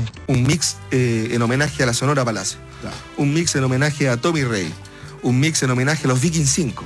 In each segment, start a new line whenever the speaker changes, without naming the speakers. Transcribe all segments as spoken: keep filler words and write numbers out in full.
un mix eh, en homenaje a la Sonora Palacio, claro. Un mix en homenaje a Tommy Rey, un mix en homenaje a los Viking cinco,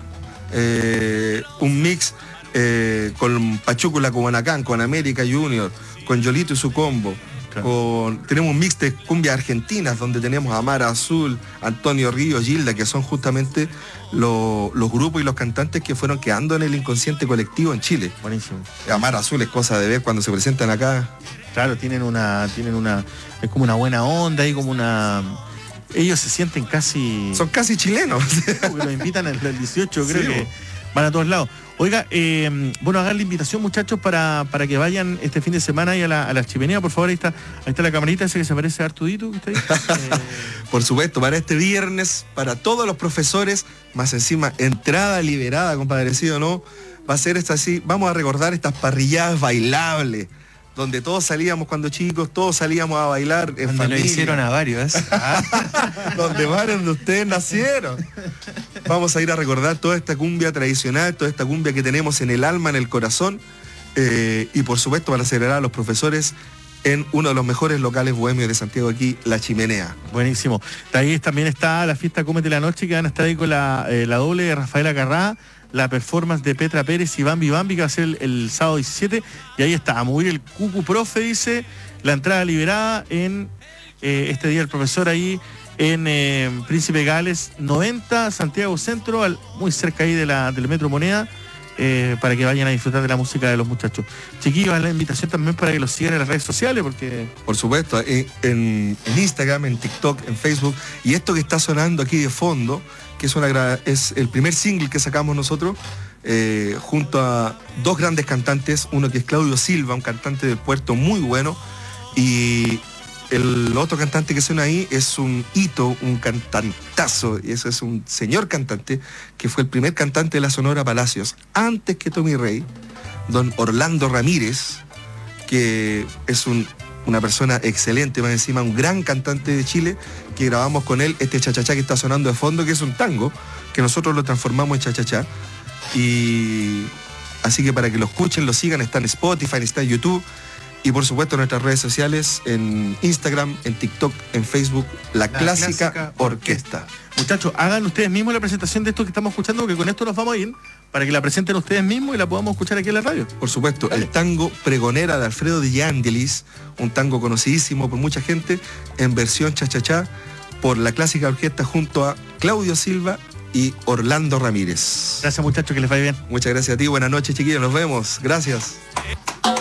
eh, un mix eh, con Pachúcula Cubanacán, con América Junior, con Yolito y su combo. Claro. Con, tenemos un mix de cumbias argentinas donde tenemos a Mara Azul, Antonio Río, Gilda, que son justamente lo, los grupos y los cantantes que fueron quedando en el inconsciente colectivo en Chile.
Buenísimo.
Mara Azul es cosa de ver cuando se presentan acá.
Claro, tienen una, tienen una, es como una buena onda y como una... Ellos se sienten casi...
Son casi chilenos.
Porque los invitan el, el dieciocho, creo sí, que van a todos lados. Oiga, eh, bueno, hagan la invitación, muchachos, para, para que vayan este fin de semana y a la, a la chimenea, por favor. Ahí está, ahí está la camarita, ese que se parece a Artudito, que está ahí. eh...
Por supuesto, para este viernes, para todos los profesores, más encima, entrada liberada, compadrecido, ¿no? Va a ser esto así, vamos a recordar estas parrilladas bailables, donde todos salíamos cuando chicos, todos salíamos a bailar en
donde
familia.
Lo hicieron a varios, ¿eh?
Donde varios de ustedes nacieron. Vamos a ir a recordar toda esta cumbia tradicional, toda esta cumbia que tenemos en el alma, en el corazón, eh, y por supuesto para celebrar a los profesores en uno de los mejores locales bohemios de Santiago, aquí, La Chimenea.
Buenísimo. De ahí también está la fiesta Cómete la Noche, que van a estar ahí con la, eh, la doble de Rafaela Carrá, la performance de Petra Pérez y Bambi Bambi, que va a ser el, el sábado diecisiete, y ahí está, a mover el Cucu Profe, dice, la entrada liberada en eh, este día el profesor ahí en eh, Príncipe Gales noventa, Santiago Centro, al, muy cerca ahí de la, del Metro Moneda, eh, para que vayan a disfrutar de la música de los muchachos. Chiquillos, la invitación también para que los sigan en las redes sociales, porque...
Por supuesto, en, en, en Instagram, en TikTok, en Facebook, y esto que está sonando aquí de fondo, que es, una, es el primer single que sacamos nosotros, eh, junto a dos grandes cantantes, uno que es Claudio Silva, un cantante del puerto muy bueno, y el otro cantante que suena ahí es un hito, un cantantazo, y eso es un señor cantante, que fue el primer cantante de la Sonora Palacios, antes que Tommy Rey, don Orlando Ramírez, que es un... una persona excelente, más encima un gran cantante de Chile, que grabamos con él este chachachá que está sonando de fondo, que es un tango, que nosotros lo transformamos en chachachá. Y así que para que lo escuchen, lo sigan, está en Spotify, está en YouTube, y por supuesto en nuestras redes sociales, en Instagram, en TikTok, en Facebook, La, la Clásica, Clásica Orquesta. Orquesta.
Muchachos, hagan ustedes mismos la presentación de esto que estamos escuchando, porque con esto nos vamos a ir, para que la presenten ustedes mismos y la podamos escuchar aquí en la radio.
Por supuesto, Dale. El tango Pregonera de Alfredo Di Angelis, un tango conocidísimo por mucha gente, en versión chachachá, por La Clásica Orquesta junto a Claudio Silva y Orlando Ramírez.
Gracias, muchachos, que les vaya bien.
Muchas gracias a ti, buenas noches, chiquillos, nos vemos. Gracias.